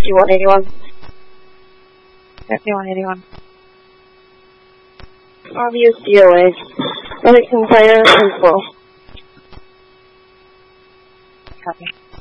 5181. Deputy 181. Obvious DOA. Remington Fire and 12. Copy.